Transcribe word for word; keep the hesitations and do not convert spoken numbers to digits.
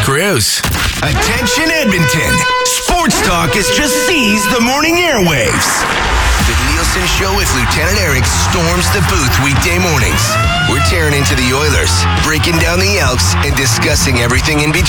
Cruz. Attention Edmonton. Sports Talk has just seized the morning airwaves. The Nielsen Show with Lieutenant Eric storms the booth weekday mornings. We're tearing into the Oilers, breaking down the Elks, and discussing everything in between.